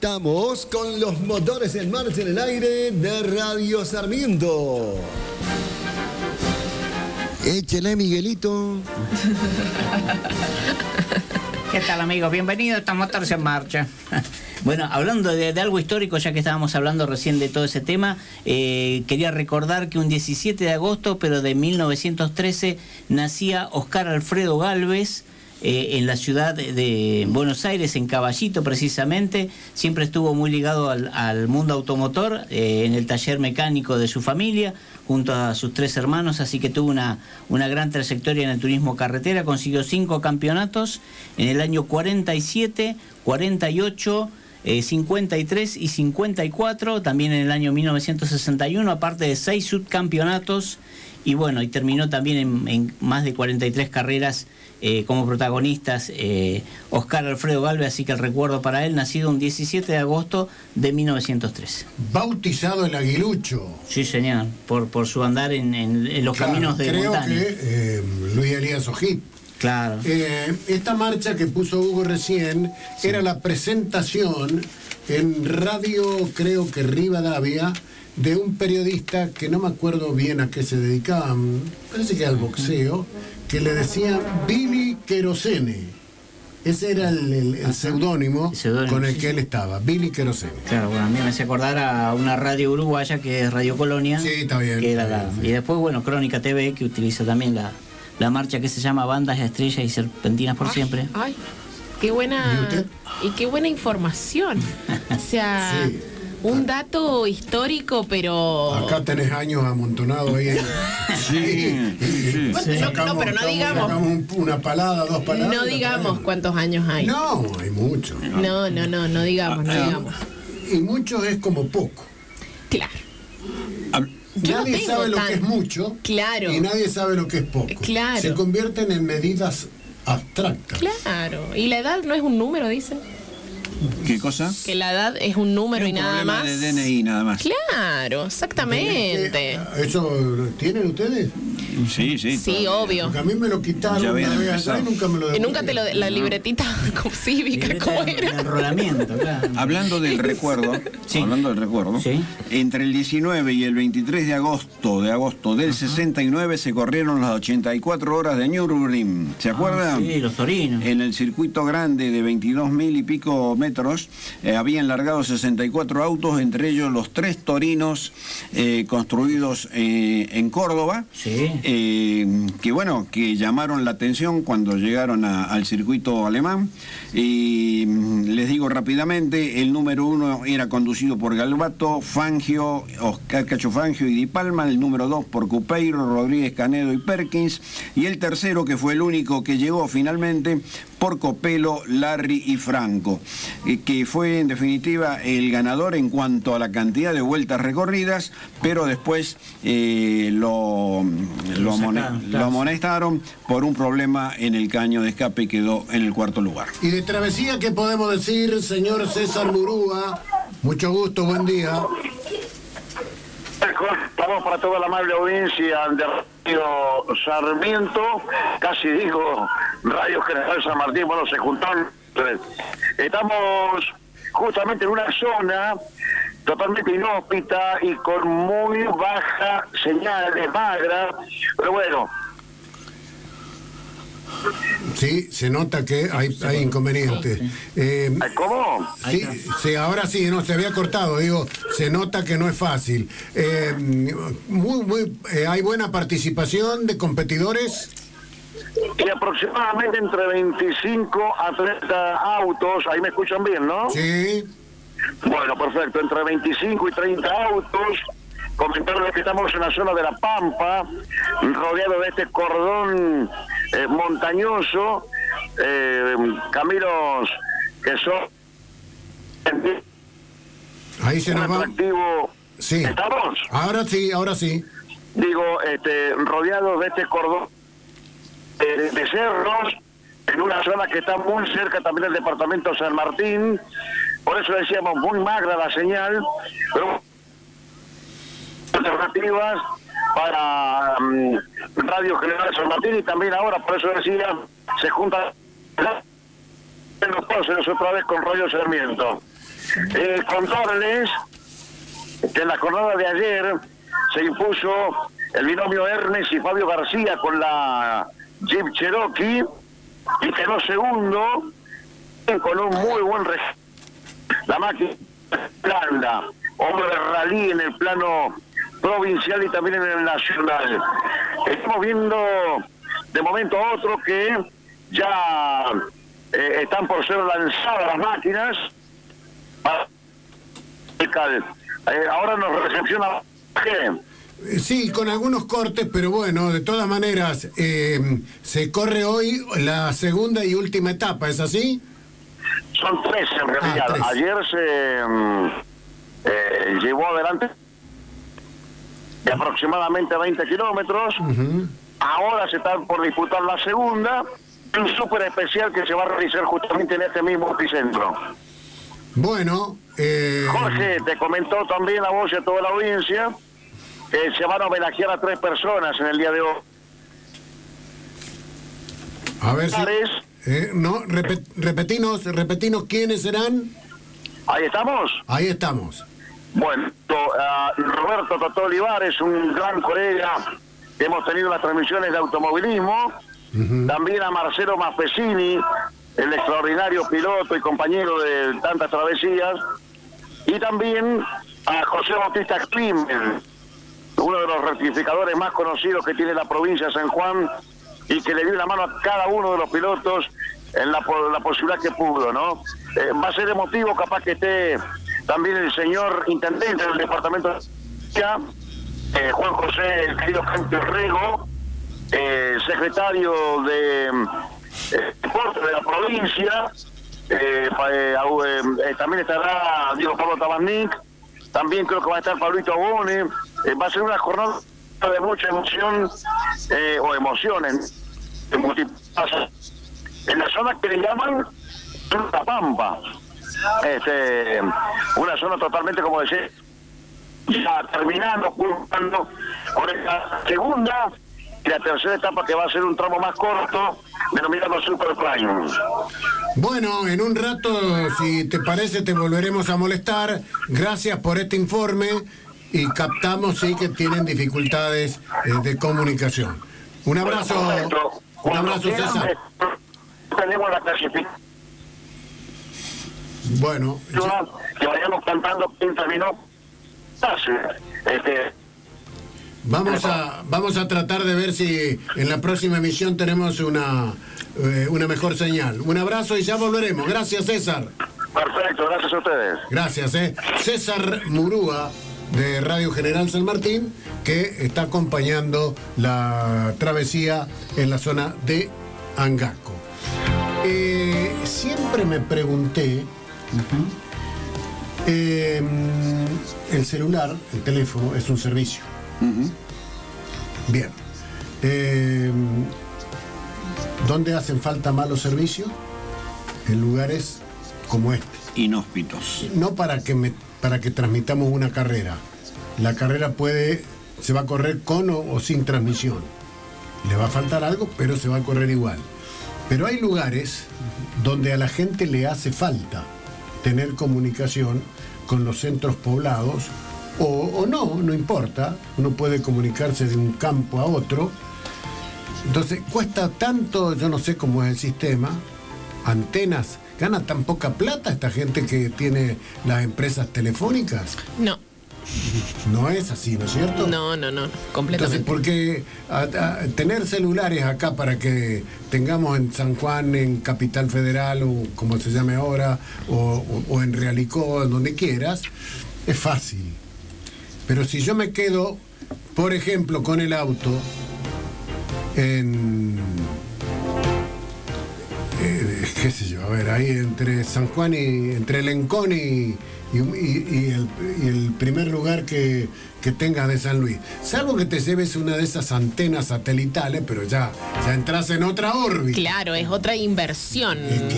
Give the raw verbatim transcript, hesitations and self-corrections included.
estamos con los motores en marcha en el aire de Radio Sarmiento. Échele, Miguelito. ¿Qué tal, amigos? Bienvenidos a estos Motores en Marcha. Bueno, hablando de, de algo histórico, ya que estábamos hablando recién de todo ese tema, eh, quería recordar que un diecisiete de agosto, pero de mil novecientos trece, nacía Oscar Alfredo Gálvez, eh, en la ciudad de Buenos Aires, en Caballito precisamente. Siempre estuvo muy ligado al, al mundo automotor, eh, en el taller mecánico de su familia, junto a sus tres hermanos, así que tuvo una, una gran trayectoria en el turismo carretera. Consiguió cinco campeonatos en el año cuarenta y siete, cuarenta y ocho, eh, cincuenta y tres y cincuenta y cuatro, también en el año mil novecientos sesenta y uno, aparte de seis subcampeonatos, y bueno, y terminó también en, en más de cuarenta y tres carreras eh, como protagonistas, eh, Oscar Alfredo Gálvez, así que el recuerdo para él, nacido un diecisiete de agosto de mil novecientos trece. Bautizado el Aguilucho. Sí, señor, por, por su andar en, en, en los claro, caminos de creo montaña. que eh, Luis Elías Ojit. Claro. Eh, esta marcha que puso Hugo recién, sí, era la presentación en radio, creo que Rivadavia, de un periodista que no me acuerdo bien a qué se dedicaba, parece que al boxeo, que le decía Billy Querosene. Ese era el, el, el seudónimo con el que él estaba, Billy Querosene. Claro, bueno, a mí me hace acordar a una radio uruguaya que es Radio Colonia. Sí, está bien. Que era está la, bien, sí. Y después, bueno, Crónica T V, que utiliza también la, la marcha que se llama Bandas, Estrellas y Serpentinas por ay, Siempre. Ay, qué buena. ¿Y, y qué buena información. O sea, sí, un dato histórico, pero... Acá tenés años amontonados ahí. En... sí, sí, bueno, sí. No, no, pero no digamos... Un, una palada, dos paladas... No digamos cuántos años hay. No, hay muchos. No, no, no, no digamos, no digamos. Y mucho es como poco. Claro. Yo nadie no sabe tan... lo que es mucho, claro, y nadie sabe lo que es poco. Claro. Se convierten en medidas abstractas. Claro. ¿Y la edad no es un número, dicen? ¿Qué cosa? Que la edad es un número es un y nada más. De D N I nada más. Claro, exactamente. ¿Eso tienen ustedes? Sí, sí. Sí, obvio. Porque a mí me lo quitaron una vez allá y nunca me lo devolvieron. Y nunca te lo de, la libretita cívica, Libreta ¿cómo de, era? de enrolamiento, claro. Hablando del recuerdo, sí. hablando del recuerdo, sí. entre el diecinueve y el veintitrés de agosto de agosto del uh-huh. sesenta y nueve se corrieron las ochenta y cuatro horas de Nürburgring. ¿Se acuerdan? Ah, sí, los torinos. En el circuito grande de veintidós mil y pico metros eh, habían largado sesenta y cuatro autos, entre ellos los tres torinos eh, construidos eh, en Córdoba. Sí. Eh, que bueno, que llamaron la atención cuando llegaron a, al circuito alemán. Y les digo rápidamente, el número uno era conducido por Galvato, Fangio, Oscar Cacho Fangio y Di Palma, el número dos por Cupeiro, Rodríguez, Canedo y Perkins, y el tercero, que fue el único que llegó finalmente, por Copelo, Larry y Franco, eh, que fue en definitiva el ganador en cuanto a la cantidad de vueltas recorridas, pero después eh, lo, lo, amone, lo amonestaron por un problema en el caño de escape y quedó en el cuarto lugar. Y de travesía, ¿qué podemos decir, señor César Murúa? Mucho gusto, buen día. Estamos para toda la amable audiencia de Radio Sarmiento, casi digo Radio General San Martín, bueno, se juntaron. Estamos justamente en una zona totalmente inhóspita y con muy baja señal de magra, pero bueno. Sí, se nota que hay, hay inconvenientes. Eh, ¿Cómo? Sí, sí, ahora sí, no, se había cortado, digo, se nota que no es fácil. Eh, muy, muy, eh, ¿hay buena participación de competidores? Y aproximadamente entre veinticinco a treinta autos, ahí me escuchan bien, ¿no? Sí. Bueno, perfecto, entre veinticinco y treinta autos. Comentarles que estamos en la zona de La Pampa, rodeado de este cordón eh, montañoso, eh, caminos que son... Ahí se nos va. Atractivo. Sí. ¿Estamos? Ahora sí, ahora sí. Digo, este, rodeados de este cordón eh, de cerros, en una zona que está muy cerca también del departamento San Martín, por eso decíamos muy magra la señal, pero alternativas para um, Radio General San Martín, y también ahora, por eso decía, se junta Entonces, otra vez con Radio Sarmiento. Eh, contarles que en la jornada de ayer se impuso el binomio Ernest y Fabio García con la Jeep Cherokee y quedó segundo con un muy buen registro. La máquina blanda, hombre de rally en el plano provincial y también en el nacional. Estamos viendo de momento a otro que ya eh, están por ser lanzadas las máquinas. Eh, ahora nos recepciona. ¿Qué? Sí, con algunos cortes, pero bueno, de todas maneras, eh, se corre hoy la segunda y última etapa, ¿es así? Son tres en realidad. Ah, tres. Ayer se eh, llevó adelante de aproximadamente veinte kilómetros. Uh-huh. Ahora se está por disputar la segunda, un súper especial que se va a realizar justamente en este mismo epicentro. Bueno, eh... Jorge, te comentó también a vos y a toda la audiencia que se van a homenajear a tres personas en el día de hoy. A ver si... Eh, no, repet, repetinos, repetinos, ¿quiénes serán? Ahí estamos. Ahí estamos. Bueno, uh, Roberto Totó Olivares, un gran colega que hemos tenido en las transmisiones de automovilismo. Uh-huh. También a Marcelo Maffesini, el extraordinario piloto y compañero de tantas travesías. Y también a José Bautista Klimen, uno de los rectificadores más conocidos que tiene la provincia de San Juan y que le dio una mano a cada uno de los pilotos en la, la posibilidad que pudo, ¿no? Eh, va a ser emotivo, capaz que esté también el señor intendente del departamento de eh, Juan José, el querido Cantio Rego, eh, secretario de eh, deporte de la provincia, eh, eh, eh, también estará Diego Pablo Tabarnik, también creo que va a estar Pablito Abone. Eh, va a ser una jornada de mucha emoción eh, o emociones en la zona que le llaman La Pampa, este, una zona totalmente, como decía, ya terminando, jugando con esta segunda y la tercera etapa, que va a ser un tramo más corto, denominado Super Prime. Bueno, en un rato, si te parece, te volveremos a molestar. Gracias por este informe y captamos, sí, que tienen dificultades eh, de comunicación. Un abrazo, un abrazo, César. Tenemos la clasificación. Bueno, que vayamos cantando quién terminó. Este, vamos a vamos a tratar de ver si en la próxima emisión tenemos una eh, una mejor señal. Un abrazo y ya volveremos. Gracias, César. Perfecto, gracias a ustedes. Gracias, eh. César Murúa, de Radio General San Martín, que está acompañando la travesía en la zona de Angaco. Eh, siempre me pregunté, uh-huh. eh, el celular, el teléfono, es un servicio. Uh-huh. Bien. Eh, ¿Dónde hacen falta malos servicios? En lugares como este. Inhóspitos. No para que me, para que transmitamos una carrera. La carrera puede, se va a correr con o, o sin transmisión. Le va a faltar algo, pero se va a correr igual. Pero hay lugares donde a la gente le hace falta tener comunicación con los centros poblados, o, o no, no importa. Uno puede comunicarse de un campo a otro. Entonces cuesta tanto, yo no sé cómo es el sistema, antenas. ¿Gana tan poca plata esta gente que tiene las empresas telefónicas? No. No es así, ¿no es cierto? No, no, no, completamente. Entonces, porque a, a, tener celulares acá para que tengamos en San Juan, en Capital Federal, o como se llame ahora, o, o, o en Realicó, donde quieras, es fácil. Pero si yo me quedo, por ejemplo, con el auto en... Eh, qué sé yo, a ver, ahí entre San Juan y entre Lencón y, y, y, el, y el primer lugar que, que tengas de San Luis, salvo que te lleves una de esas antenas satelitales, pero ya, ya entras en otra órbita. Claro, es otra inversión.